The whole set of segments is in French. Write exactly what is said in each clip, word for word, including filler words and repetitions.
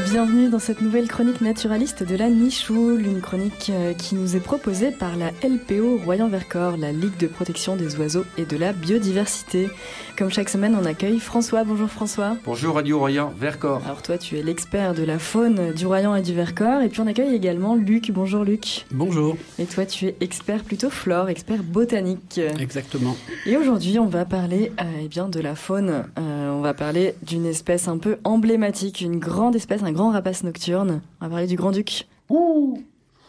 Bienvenue dans cette nouvelle chronique naturaliste de la Nichoule, une chronique qui nous est proposée par la L P O Royan-Vercors, la Ligue de protection des oiseaux et de la biodiversité. Comme chaque semaine, on accueille François. Bonjour François. Bonjour Radio Royan-Vercors. Alors toi, tu es l'expert de la faune du Royan et du Vercors. Et puis on accueille également Luc. Bonjour Luc. Bonjour. Et toi, tu es expert plutôt flore, expert botanique. Exactement. Et aujourd'hui, on va parler euh, eh bien, de la faune. Euh, on va parler d'une espèce un peu emblématique, une grande espèce, un grand rapace nocturne. On va parler du grand-duc. Ouh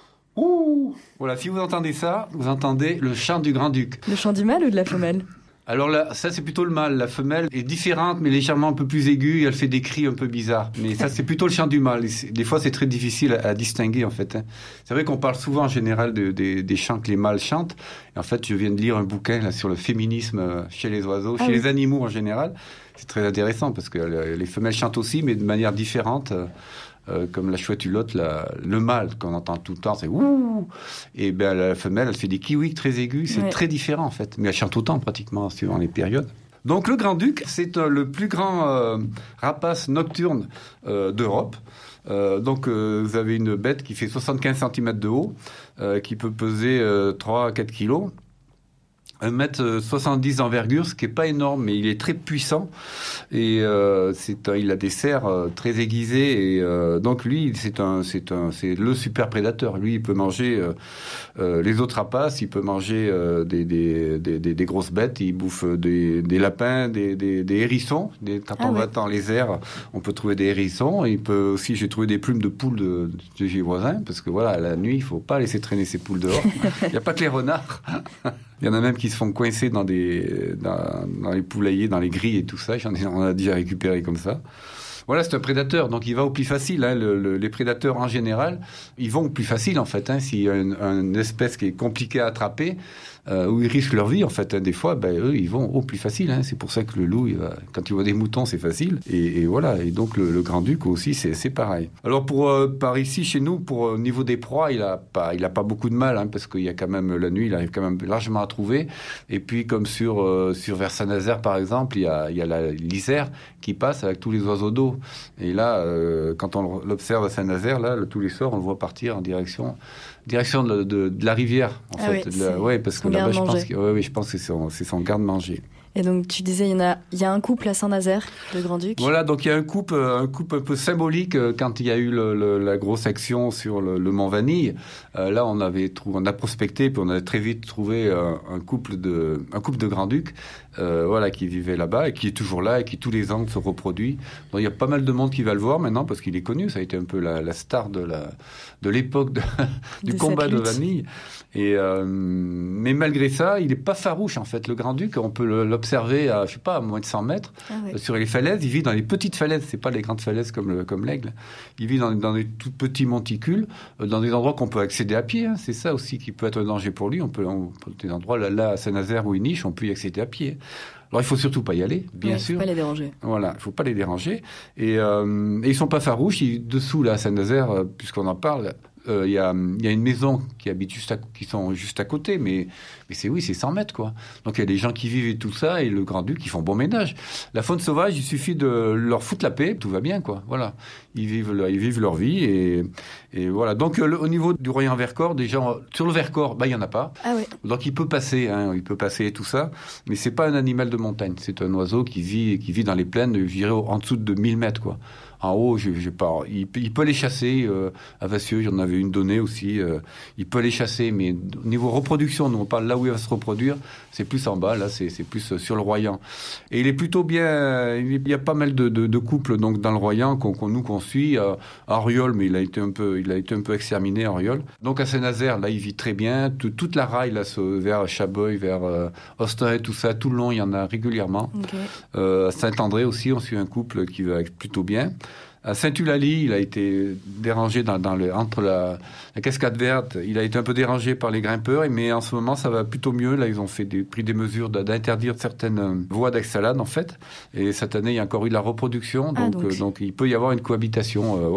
Ouh Voilà, si vous entendez ça, vous entendez le chant du grand-duc. Le chant du mâle ou de la femelle ? Alors là, ça c'est plutôt le mâle. La femelle est différente, mais légèrement un peu plus aiguë, et elle fait des cris un peu bizarres. Mais ça c'est plutôt le chant du mâle. Des fois c'est très difficile à, à distinguer en fait. Hein. C'est vrai qu'on parle souvent en général de, de, des chants que les mâles chantent. Et en fait, je viens de lire un bouquin là, sur le féminisme chez les oiseaux, ah chez oui. les animaux en général. C'est très intéressant parce que les femelles chantent aussi, mais de manière différente. Euh, comme la chouette hulotte, la, le mâle qu'on entend tout le temps, c'est ouh, et ben la femelle, elle fait des kiwis très aigus, c'est ouais. très différent en fait, mais elle chante autant pratiquement suivant les périodes. Donc le grand-duc, c'est euh, le plus grand euh, rapace nocturne euh, d'Europe. Euh, donc euh, vous avez une bête qui fait soixante-quinze centimètres de haut, euh, qui peut peser euh, trois à quatre kilos. un mètre soixante-dix d'envergure, ce qui n'est pas énorme, mais il est très puissant. Et euh, c'est un, il a des serres euh, très aiguisées. Et euh, donc lui, c'est, un, c'est, un, c'est le super prédateur. Lui, il peut manger euh, euh, les autres rapaces, il peut manger euh, des, des, des, des, des grosses bêtes, il bouffe des, des lapins, des, des, des hérissons. Des, quand ah on ouais. va dans les airs, on peut trouver des hérissons. Et il peut aussi, j'ai trouvé des plumes de poules de, de chez les voisins, parce que voilà, la nuit, il ne faut pas laisser traîner ces poules dehors. Il n'y a pas que les renards. Il y en a même qui se font coincer dans, des, dans, dans les poulaillers, dans les grilles et tout ça. J'en ai, on a déjà récupéré comme ça. Voilà, c'est un prédateur, donc il va au plus facile. Hein. Le, le, les prédateurs, en général, ils vont au plus facile, en fait. Hein. S'il y a une, une espèce qui est compliquée à attraper, euh, où ils risquent leur vie, en fait, hein. Des fois, ben, eux, ils vont au plus facile. Hein. C'est pour ça que le loup, il va, quand il voit des moutons, c'est facile. Et, et voilà, et donc le, le grand-duc aussi, c'est, c'est pareil. Alors, pour, euh, par ici, chez nous, pour au euh, niveau des proies, il n'a pas, il a pas beaucoup de mal, hein, parce qu'il y a quand même, la nuit, il arrive quand même largement à trouver. Et puis, comme sur, euh, sur vers Saint-Nazaire, par exemple, il y a, il y a la, l'Isère qui passe avec tous les oiseaux d'eau. Et là, euh, quand on l'observe à Saint-Nazaire, là, le, tous les soirs, on le voit partir en direction, direction de, de, de la rivière, en ah fait. Oui, de la, ouais, parce que là-bas, je pense, que, ouais, ouais, je pense que c'est son, c'est son garde-manger. Et donc, tu disais, il y, en a, il y a un couple à Saint-Nazaire, le Grand-Duc. Voilà, donc il y a un couple, un couple un peu symbolique quand il y a eu le, le, la grosse action sur le, le Mont Vanille. Euh, là, on avait trouvé, on a prospecté, puis on a très vite trouvé un, un couple de, un couple de Grand-Ducs, euh, voilà, qui vivait là-bas et qui est toujours là et qui tous les ans se reproduit. Donc il y a pas mal de monde qui va le voir maintenant parce qu'il est connu. Ça a été un peu la, la star de la, de l'époque de, du de combat de Vanille. Et euh, mais malgré ça, il est pas farouche en fait. Le Grand-Duc, on peut l'observer à, je sais pas, à moins de cent mètres ah ouais. sur les falaises. Il vit dans les petites falaises, c'est pas les grandes falaises comme le, comme l'aigle. Il vit dans, dans des tout petits monticules, dans des endroits qu'on peut accéder à pied. Hein. C'est ça aussi qui peut être un danger pour lui. On peut, on, des endroits là, là à Saint-Nazaire où il niche, on peut y accéder à pied. Alors il faut surtout pas y aller, bien ouais, sûr. Il faut pas les déranger. Voilà, il faut pas les déranger. Et, euh, et ils sont pas farouches. Ils, dessous là à Saint-Nazaire, euh, puisqu'on en parle. Il euh, y, y a une maison qui habite juste à, qui sont juste à côté, mais, mais c'est oui, c'est cent mètres, quoi. Donc il y a des gens qui vivent et tout ça, et le Grand-Duc, qui font bon ménage. La faune sauvage, il suffit de leur foutre la paix, tout va bien, quoi. Voilà. Ils vivent, leur, ils vivent leur vie, et, et voilà. Donc le, au niveau du Royan-Vercors, déjà, sur le Vercors, bah, il n'y en a pas. Ah oui. Donc il peut passer, hein, il peut passer et tout ça, mais c'est pas un animal de montagne. C'est un oiseau qui vit, qui vit dans les plaines, je dirais, en dessous de mille mètres, quoi. En haut, je, je pas, il, il peut les chasser. Euh, à Vassieux, j'en avais une donnée aussi. Euh, il peut les chasser, mais au niveau reproduction, nous on parle là où il va se reproduire, c'est plus en bas. Là, c'est, c'est plus sur le Royan. Et il est plutôt bien. Il y a pas mal de, de, de couples donc dans le Royan qu'on, qu'on nous qu'on suit. Euh, Auriol, mais il a été un peu, il a été un peu exterminé, Auriol. Donc à Saint-Nazaire, là, il vit très bien. Tout, toute la raille là, vers Chaboeil, vers euh, Austin et tout ça, tout le long, il y en a régulièrement. Okay. Euh, à Saint-André aussi, on suit un couple qui va plutôt bien. À Saint-Eulalie, il a été dérangé dans, dans le, entre la, la cascade verte. Il a été un peu dérangé par les grimpeurs, mais en ce moment, ça va plutôt mieux. Là, ils ont fait des, pris des mesures d'interdire certaines voies d'escalade, en fait. Et cette année, il y a encore eu de la reproduction. Donc, ah, donc. Euh, donc il peut y avoir une cohabitation. Euh,